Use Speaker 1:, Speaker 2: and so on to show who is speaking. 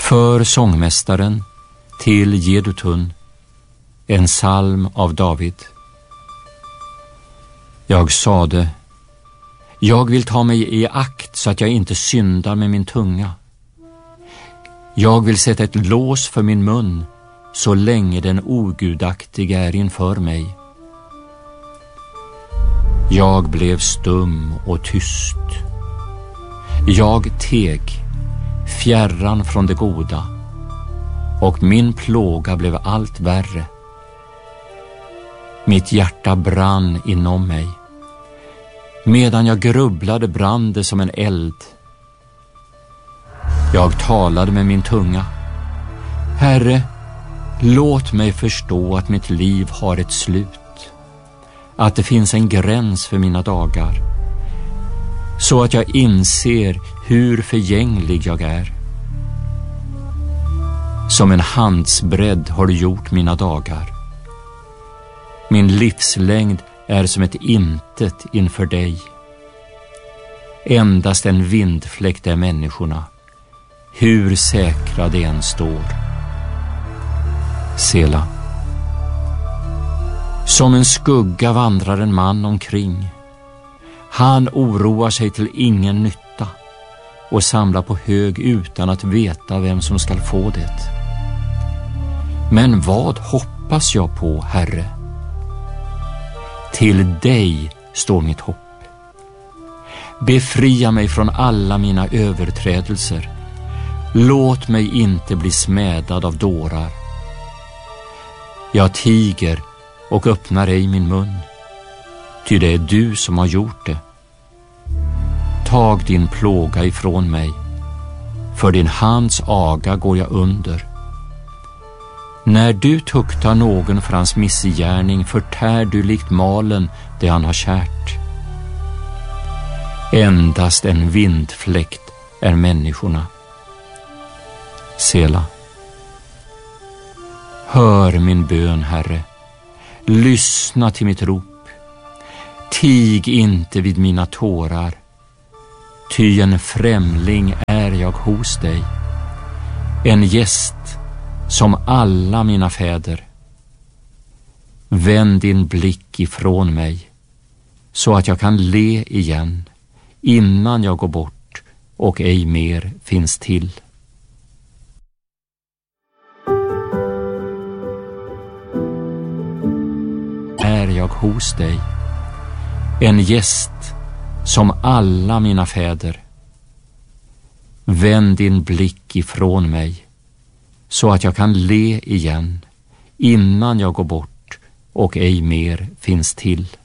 Speaker 1: För sångmästaren till Jedutun, en psalm av David. Jag sade, jag vill ta mig i akt så att jag inte syndar med min tunga. Jag vill sätta ett lås för min mun så länge den ogudaktiga är inför mig. Jag blev stum och tyst. Jag teg, fjärran från det goda, och min plåga blev allt värre. Mitt hjärta brann inom mig. Medan jag grubblade brann det som en eld. Jag talade med min tunga. Herre, låt mig förstå att mitt liv har ett slut, att det finns en gräns för mina dagar, så att jag inser hur förgänglig jag är. Som en handsbredd har du gjort mina dagar. Min livslängd är som ett intet inför dig. Endast en vindfläkt är människorna, hur säkra de än står. Sela. Som en skugga vandrar en man omkring. Han oroar sig till ingen nytta och samlar på hög utan att veta vem som skall få det. Men vad hoppas jag på, Herre? Till dig står mitt hopp. Befria mig från alla mina överträdelser. Låt mig inte bli smädad av dårar. Jag tiger och öppnar ej min mun, ty det är du som har gjort det. Tag din plåga ifrån mig, för din hands aga går jag under. När du tuktar någon för hans missgärning förtär du likt malen det han har kärt. Endast en vindfläkt är människorna. Sela. Hör min bön, Herre. Lyssna till mitt rop. Tig inte vid mina tårar, ty en främling är jag hos dig, en gäst som alla mina fäder. Vänd din blick ifrån mig, så att jag kan le igen innan jag går bort och ej mer finns till. Är jag hos dig, en gäst som alla mina fäder. Vänd din blick ifrån mig, så att jag kan le igen innan jag går bort och ej mer finns till.